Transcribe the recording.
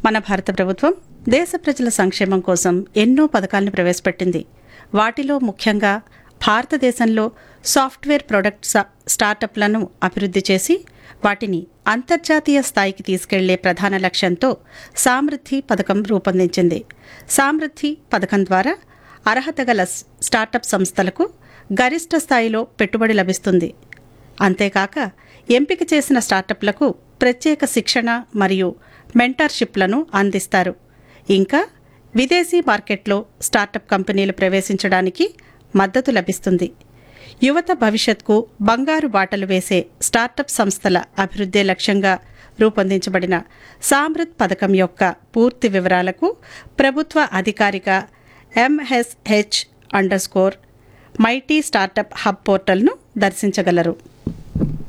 మన భారత ప్రభుత్వం దేశ ప్రజల సంక్షేమం కోసం ఎన్నో పథకాలను ప్రవేశపెట్టింది. వాటిలో ముఖ్యంగా భారతదేశంలో సాఫ్ట్వేర్ ప్రొడక్ట్ స్టార్టప్లను అభివృద్ధి చేసి వాటిని అంతర్జాతీయ స్థాయికి తీసుకెళ్లే ప్రధాన లక్ష్యంతో సామృద్ధి పథకం రూపొందించింది. సామృద్ధి పథకం ద్వారా అర్హత గల స్టార్టప్ సంస్థలకు గరిష్ట స్థాయిలో పెట్టుబడి లభిస్తుంది. అంతేకాక ఎంపిక చేసిన స్టార్టప్లకు ప్రత్యేక శిక్షణ మరియు మెంటర్షిప్లను అందిస్తారు. ఇంకా విదేశీ మార్కెట్లో స్టార్టప్ కంపెనీలు ప్రవేశించడానికి మద్దతు లభిస్తుంది. యువత భవిష్యత్కు బంగారు బాటలు వేసే స్టార్టప్ సంస్థల అభివృద్ధి లక్ష్యంగా రూపొందించబడిన సామృద్ధ్ పథకం యొక్క పూర్తి వివరాలకు ప్రభుత్వ అధికారిక MSH_Mighty స్టార్టప్ హబ్ పోర్టల్ను దర్శించగలరు.